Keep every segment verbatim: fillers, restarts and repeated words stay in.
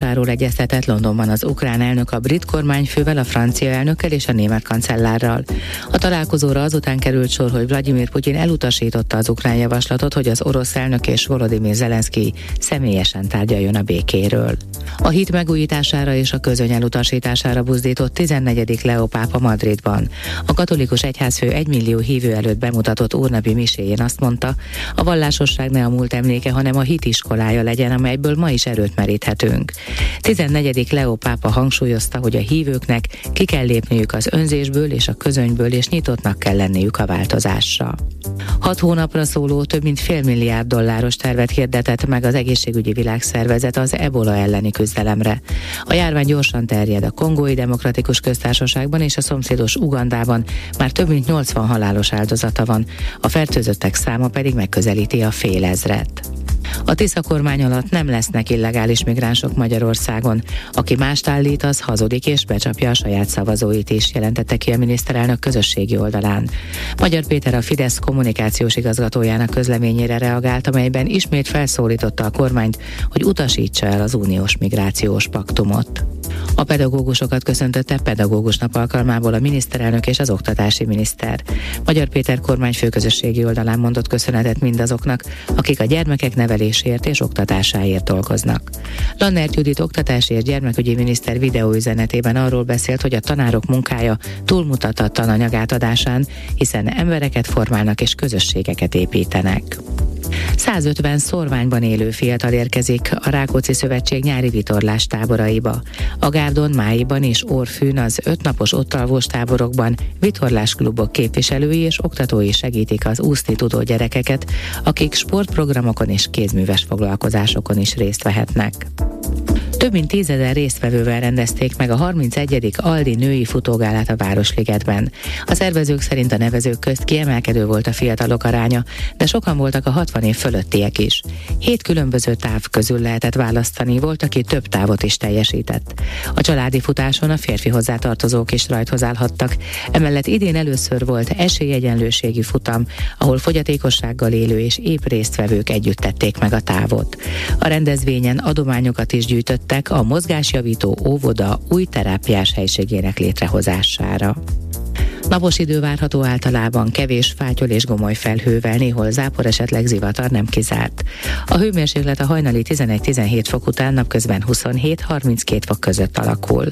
támogatásáról egyeztetett Londonban az ukrán elnök a brit kormányfővel, a francia elnökkel és a német kancellárral. A találkozóra azután került sor, hogy Vladimir Putyin elutasította az ukrán javaslatot, hogy az orosz elnök és Volodymyr Zelenszky személyesen tárgyaljon a békéről. A hit megújítására és a közöny elutasítására buzdított tizennegyedik Leó pápa Madridban. A katolikus egyházfő egymillió hívő előtt bemutatott úrnapi miséjén azt mondta, a vallásosság ne a múlt emléke, hanem a hit iskolája legyen, amelyből ma is erőt meríthetünk. tizennegyedik Leó pápa hangsúlyozta, hogy a hívőknek ki kell lépniük az önzésből és a közönyből, és nyitottnak kell lenniük a változásra. Hat hónapra szóló több mint fél milliárd dolláros tervet hirdetett meg az Egészségügyi Világszervezet az ebola elleni küzdelemre. A járvány gyorsan terjed a Kongói Demokratikus Köztársaságban és a szomszédos Ugandában, már több mint nyolcvan halálos áldozata van, a fertőzöttek száma pedig megközelíti a fél ezret. A Tisza kormány alatt nem lesznek illegális migránsok Magyarországon. Aki mást állít, az hazudik és becsapja a saját szavazóit is, jelentette ki a miniszterelnök közösségi oldalán. Magyar Péter, a Fidesz kommunikációs igazgatójának közleményére reagált, amelyben ismét felszólította a kormányt, hogy utasítsa el az uniós migrációs paktumot. A pedagógusokat köszöntötte pedagógus nap alkalmából a miniszterelnök és az oktatási miniszter. Magyar Péter kormányfő közösségi oldalán mondott köszönetet mindazoknak, akik a gyermekek nevelésért és oktatásáért dolgoznak. Lannert Judit oktatási és gyermekügyi miniszter videóüzenetében arról beszélt, hogy a tanárok munkája túlmutat a tananyag átadásán, hiszen embereket formálnak és közösségeket építenek. százötven szorványban élő fiatal érkezik a Rákóczi Szövetség nyári vitorlás táboraiba. A Gárdon, Máiban és Orfűn az ötnapos ottalvós táborokban vitorlásklubok képviselői és oktatói segítik az úszni tudó gyerekeket, akik sportprogramokon és kézműves foglalkozásokon is részt vehetnek. Több mint tízezer résztvevővel rendezték meg a harmincegyedik Aldi női futógálát a Városligetben. A szervezők szerint a nevezők közt kiemelkedő volt a fiatalok aránya, de sokan voltak a hatvan év fölöttiek is. Hét különböző táv közül lehetett választani, volt, aki több távot is teljesített. A családi futáson a férfi hozzátartozók is rajthoz állhattak. Emellett idén először volt esélyegyenlőségi futam, ahol fogyatékossággal élő és épp résztvevők együtt tették meg a távot. A rendezvényen adományokat is gyűjtött a mozgásjavító óvoda új terápiás helységének létrehozására. Napos idő várható, általában kevés fátyol és gomoly felhővel, néhol zápor, esetleg zivatar nem kizárt. A hőmérséklet a hajnali tizenegy-tizenhét fok után napközben huszonhét-harminckét fok között alakul.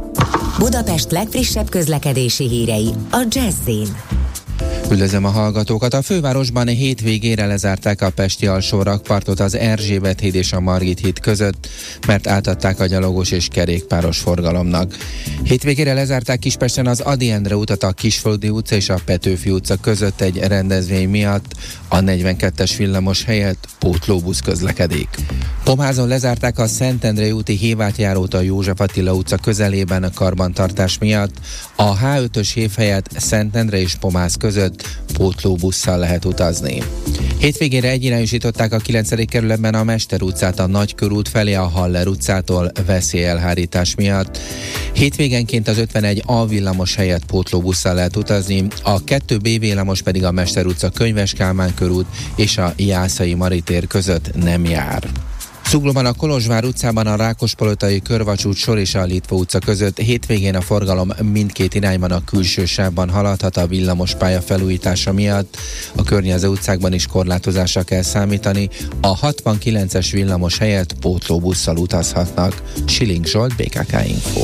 Budapest legfrissebb közlekedési hírei a Jazz-in. Üdvözlöm a hallgatókat! A fővárosban hétvégére lezárták a pesti alsórakpartot az Erzsébet híd és a Margit híd között, mert átadták a gyalogos és kerékpáros forgalomnak. Hétvégére lezárták Kispesten az Ady Endre utat a Kisföldi utca és a Petőfi utca között egy rendezvény miatt, a negyvenkettes villamos helyett pótlóbusz közlekedik. Pomházon lezárták a Szentendrei úti hévátjárót a József Attila utca közelében a karbantartás miatt, a há ötös hév helyett Szentendre és Pomház között pótlóbusszal lehet utazni. Hétvégére egyirányosították a kilencedik kerületben a Mester utcát a Nagykörút felé a Haller utcától veszélyelhárítás miatt. Hétvégenként az ötvenegy A villamos helyett pótlóbusszal lehet utazni, a kettő B villamos pedig a Mester utca, Könyves Kálmán körút és a Jászai Maritér között nem jár. Zuglóban a Kolozsvár utcában a Rákospalotai körvasút sor és a Litva utca között hétvégén a forgalom mindkét irányban a külső sávban haladhat a villamospálya felújítása miatt. A környező utcákban is korlátozásra kell számítani, a hatvankilences villamos helyett pótlóbusszal utazhatnak. Siling Zsolt, bé ká ká Info.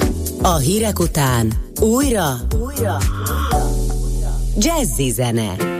A hírek után újra, újra. Jazzy zene.